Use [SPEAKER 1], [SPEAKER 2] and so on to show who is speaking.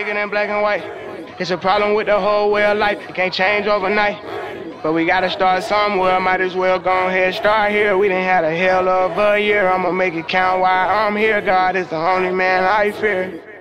[SPEAKER 1] bigger than black and white. It's a problem with the whole way of life. It can't change overnight. But we gotta start somewhere. Might as well go ahead, start here. We done had a hell of a year. I'ma make it count while I'm here. God is the only man I fear.